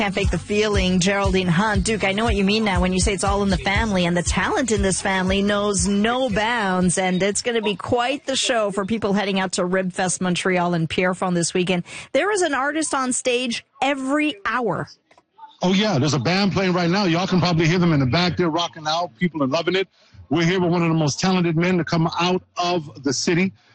Can't fake the feeling. Geraldine Hunt. Duke, I know what you mean now when you say it's all in the family, and the talent in this family knows no bounds, and it's going to be quite the show for people heading out to Ribfest Montreal and Pierrefonds this weekend. There is an artist on stage every hour. Oh, yeah, there's a band playing right now. Y'all can probably hear them in the back. They're rocking out. People are loving it. We're here with one of the most talented men to come out of the city.